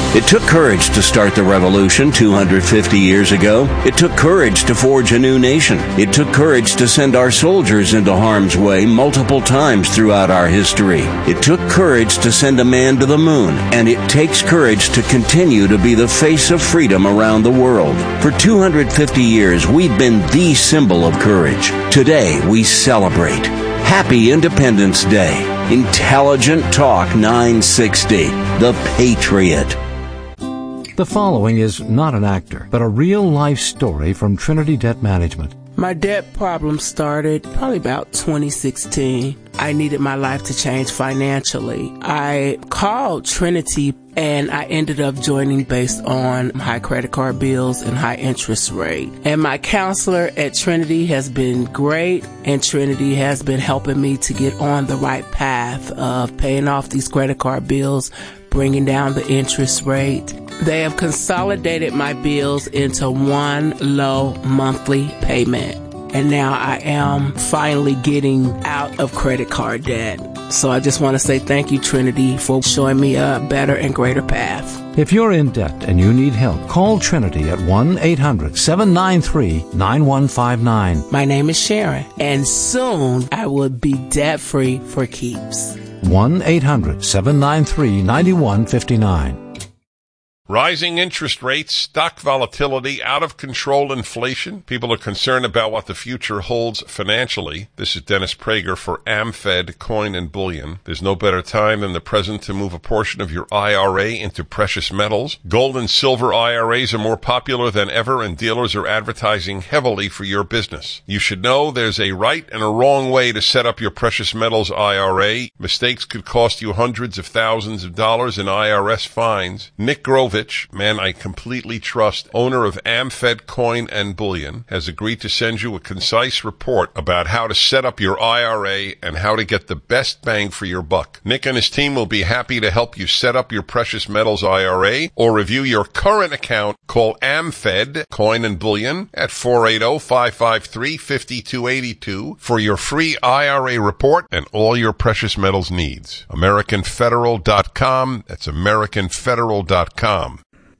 It took courage to start the revolution 250 years ago. It took courage to forge a new nation. It took courage to send our soldiers into harm's way multiple times throughout our history. It took courage to send a man to the moon, and it takes courage to continue to be the face of freedom around the world. For 250 years, we've been the symbol of courage. Today, we celebrate. Happy Independence Day. Intelligent Talk 960, The Patriot. The following is not an actor, but a real-life story from Trinity Debt Management. My debt problem started probably about 2016. I needed my life to change financially. I called Trinity and I ended up joining based on high credit card bills and high interest rate. And my counselor at Trinity has been great, and Trinity has been helping me to get on the right path of paying off these credit card bills, bringing down the interest rate. They have consolidated my bills into one low monthly payment. And now I am finally getting out of credit card debt. So I just want to say thank you, Trinity, for showing me a better and greater path. If you're in debt and you need help, call Trinity at 1-800-793-9159. My name is Sharon, and soon I will be debt-free for keeps. 1-800-793-9159. Rising interest rates, stock volatility, out-of-control inflation. People are concerned about what the future holds financially. This is Dennis Prager for AmFed Coin and Bullion. There's no better time than the present to move a portion of your IRA into precious metals. Gold and silver IRAs are more popular than ever, and dealers are advertising heavily for your business. You should know there's a right and a wrong way to set up your precious metals IRA. Mistakes could cost you hundreds of thousands of dollars in IRS fines. Nick Grovich, man I completely trust, owner of AmFed Coin and Bullion, has agreed to send you a concise report about how to set up your IRA and how to get the best bang for your buck. Nick and his team will be happy to help you set up your precious metals IRA or review your current account. Call AmFed Coin and Bullion at 480-553-5282 for your free IRA report and all your precious metals needs. AmericanFederal.com. That's AmericanFederal.com.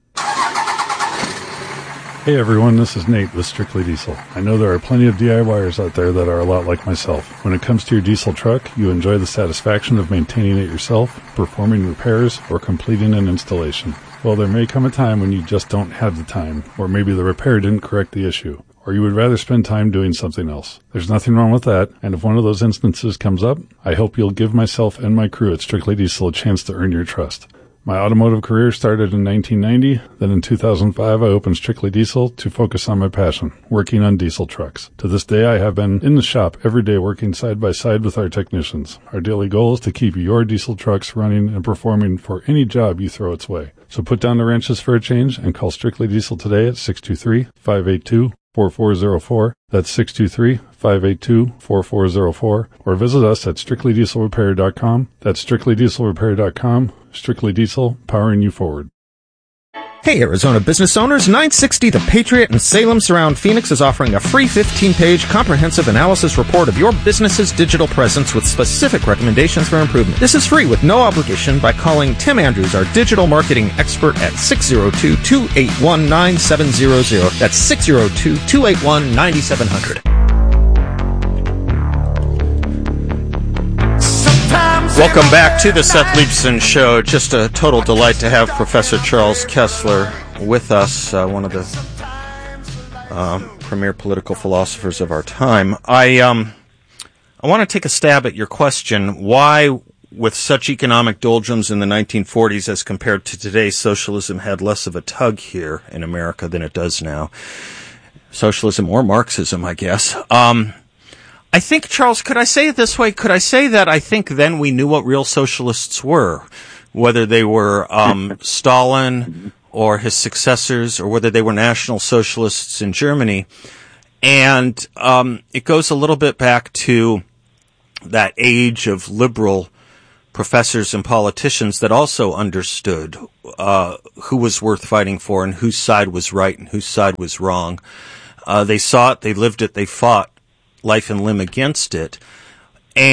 Hey everyone, this is Nate with Strictly Diesel. I know there are plenty of DIYers out there that are a lot like myself. When it comes to your diesel truck, you enjoy the satisfaction of maintaining it yourself, performing repairs, or completing an installation. Well, there may come a time when you just don't have the time, or maybe the repair didn't correct the issue, or you would rather spend time doing something else. There's nothing wrong with that, and if one of those instances comes up, I hope you'll give myself and my crew at Strictly Diesel a chance to earn your trust. My automotive career started in 1990. Then in 2005, I opened Strictly Diesel to focus on my passion, working on diesel trucks. To this day, I have been in the shop every day working side by side with our technicians. Our daily goal is to keep your diesel trucks running and performing for any job you throw its way. So put down the wrenches for a change and call Strictly Diesel today at 623-582-4404. That's 623-582-4404. Or visit us at strictlydieselrepair.com. That's strictlydieselrepair.com. Strictly Diesel, powering you forward. Hey, Arizona business owners, 960 The Patriot in Salem Surround Phoenix is offering a free 15-page comprehensive analysis report of your business's digital presence with specific recommendations for improvement. This is free with no obligation by calling Tim Andrews, our digital marketing expert, at 602-281-9700. That's 602-281-9700. Welcome back to the Seth Leibsohn Show. Just a total delight to have Professor Charles Kesler with us, one of the premier political philosophers of our time. I want to take a stab at your question. Why, with such economic doldrums in the 1940s as compared to today, socialism had less of a tug here in America than it does now? Socialism or Marxism, I guess. I think, Charles, could I say it this way? Could I say that I think then we knew what real socialists were, whether they were Stalin or his successors, or whether they were National Socialists in Germany. And it goes a little bit back to that age of liberal professors and politicians that also understood who was worth fighting for and whose side was right and whose side was wrong. They saw it, they lived it, they fought life and limb against it.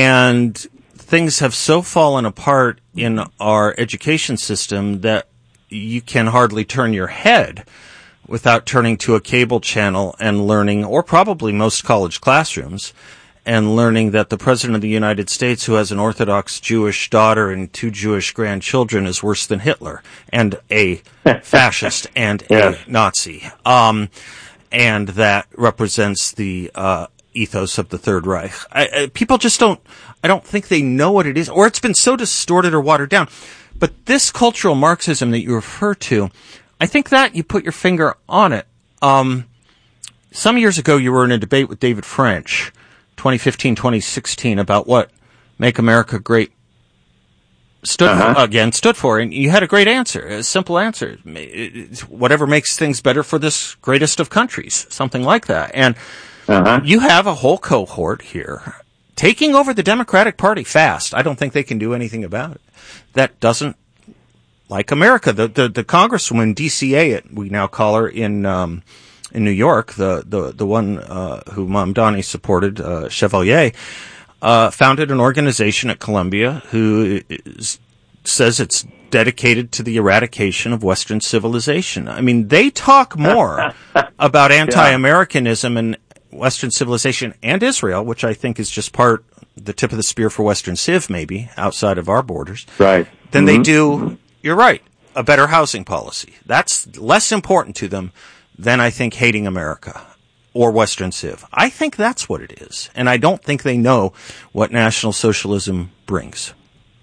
And things have so fallen apart in our education system that you can hardly turn your head without turning to a cable channel and learning, or probably most college classrooms, and learning that the President of the United States, who has an Orthodox Jewish daughter and 2 Jewish grandchildren, is worse than Hitler, and a fascist, and a Nazi. And that represents the ethos of the Third Reich. People just I don't think they know what it is, or it's been so distorted or watered down. But this cultural Marxism that you refer to, I think that you put your finger on it. Some years ago, you were in a debate with David French, 2015, 2016, about what Make America Great stood for, and you had a great answer, a simple answer. Whatever makes things better for this greatest of countries, something like that. And you have a whole cohort here taking over the Democratic Party fast. I don't think they can do anything about it. That doesn't like America. The Congresswoman, DCA, we now call her, in New York, the one who Mamdani supported, Chevalier, founded an organization at Columbia who says it's dedicated to the eradication of Western civilization. I mean, they talk more about anti-Americanism and Western civilization and Israel, which I think is just the tip of the spear for Western Civ, maybe, outside of our borders, right? Than they do, you're right, a better housing policy. That's less important to them than, I think, hating America or Western Civ. I think that's what it is. And I don't think they know what National Socialism brings.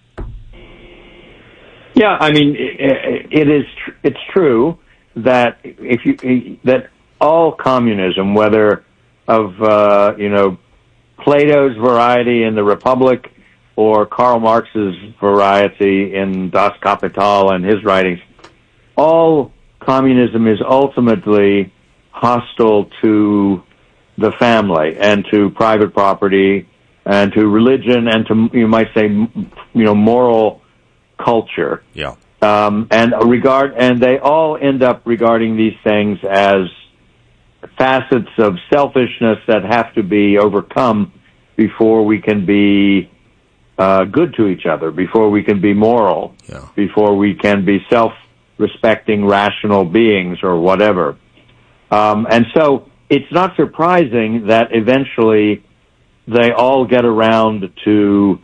Yeah, I mean, it's true that that all communism, whether of Plato's variety in the Republic or Karl Marx's variety in Das Kapital and his writings, all communism is ultimately hostile to the family and to private property and to religion and to, you might say, moral culture. Yeah. And they all end up regarding these things as facets of selfishness that have to be overcome before we can be good to each other, before we can be moral, before we can be self-respecting, rational beings or whatever. And so it's not surprising that eventually they all get around to,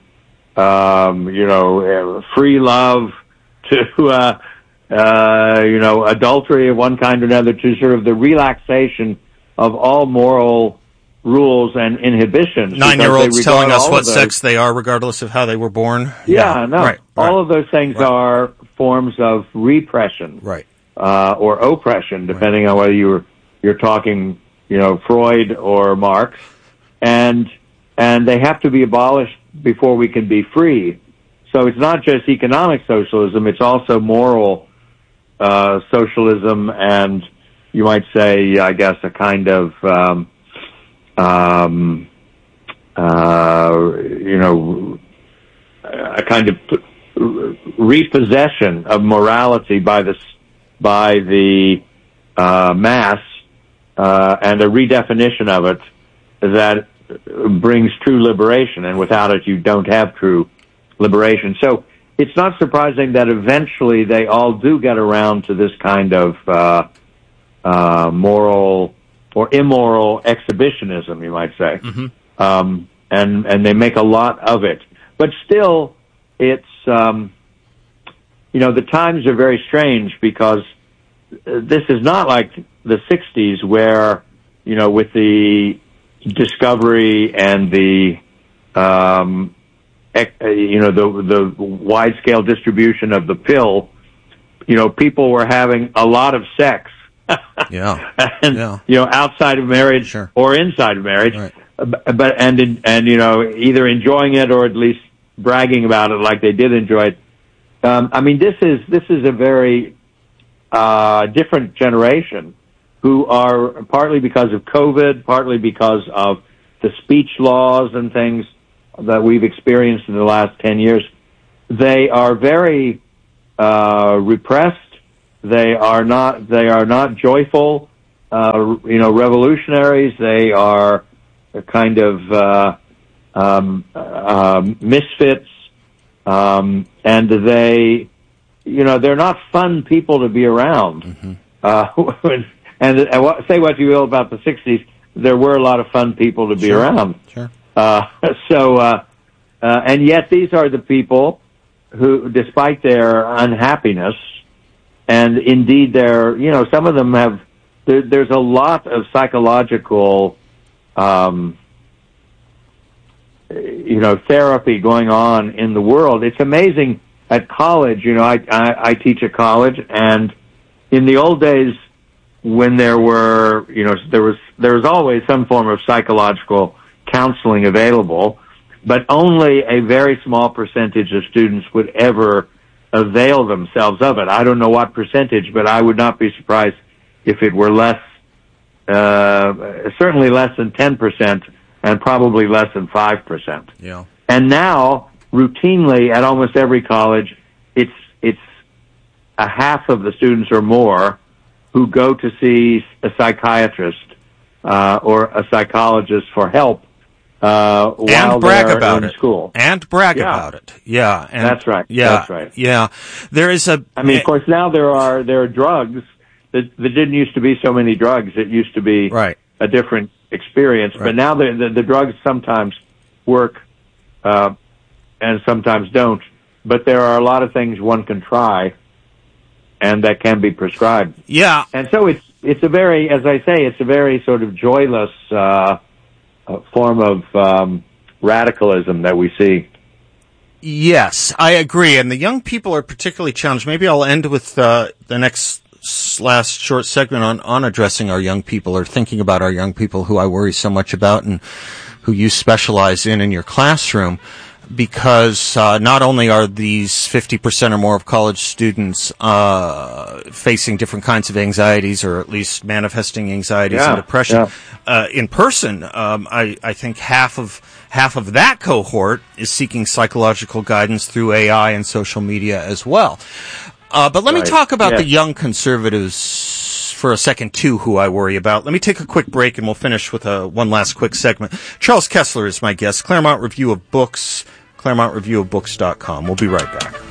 free love, to, adultery of one kind or another, to sort of the relaxation of all moral rules and inhibitions. 9-year-olds telling us what sex they are regardless of how they were born. Right. All of those things are forms of repression. Right. Or oppression, depending on whether you're talking, Freud or Marx. And they have to be abolished before we can be free. So it's not just economic socialism, it's also moral socialism, and you might say, I guess, a kind of a kind of repossession of morality by the mass, and a redefinition of it that brings true liberation, and without it you don't have true liberation. So it's not surprising that eventually they all do get around to this kind of moral or immoral exhibitionism, you might say. Mm-hmm. And they make a lot of it. But still, it's, the times are very strange, because this is not like the 60s where, with the discovery and the wide-scale distribution of the pill, people were having a lot of sex. Outside of marriage or inside of marriage, right. But either enjoying it or at least bragging about it like they did enjoy it. This is a very different generation who are, partly because of COVID, partly because of the speech laws and things that we've experienced in the last 10 years. They are very repressed. They are not joyful, revolutionaries. They are a kind of misfits, and they they're not fun people to be around. And say what you will about the 60s, there were a lot of fun people to be around. Sure. And yet these are the people who, despite their unhappiness, and indeed some of them have, there's a lot of psychological, therapy going on in the world. It's amazing at college. I teach at college, and in the old days when there were, there was always some form of psychological counseling available, but only a very small percentage of students would ever avail themselves of it. I don't know what percentage, but I would not be surprised if it were less, certainly less than 10%, and probably less than 5%. Yeah. And now, routinely at almost every college, it's a half of the students or more who go to see a psychiatrist or a psychologist for help while they're in school. And brag about it. Yeah. And that's right. Yeah. That's right. Yeah. There is of course, now there are drugs. There didn't used to be so many drugs. It used to be a different experience. Right. But now the drugs sometimes work and sometimes don't. But there are a lot of things one can try and that can be prescribed. Yeah. And so it's a very, as I say, it's a very sort of joyless form of radicalism that we see. Yes, I agree. And the young people are particularly challenged. Maybe I'll end with the last short segment on addressing our young people, or thinking about our young people who I worry so much about and who you specialize in your classroom. Because not only are these 50% or more of college students facing different kinds of anxieties, or at least manifesting anxieties and depression in person, I think half of that cohort is seeking psychological guidance through AI and social media as well. But let me talk about the young conservatives for a second, too, who I worry about. Let me take a quick break, and we'll finish with one last quick segment. Charles Kesler is my guest, Claremont Review of Books, ClaremontReviewofBooks.com. We'll be right back.